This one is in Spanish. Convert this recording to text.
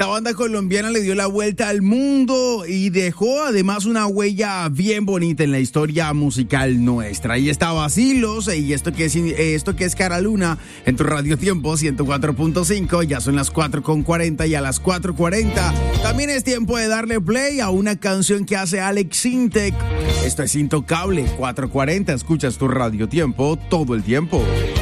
Esta banda colombiana le dio la vuelta al mundo y dejó además una huella bien bonita en la historia musical nuestra. Ahí está Vacilos y esto que es Cara Luna en tu Radio Tiempo 104.5. Ya son las 4:40 y a las 4:40 también es tiempo de darle play a una canción que hace Alex Sintek. Esto es Intocable, 4:40. Escuchas tu Radio Tiempo todo el tiempo.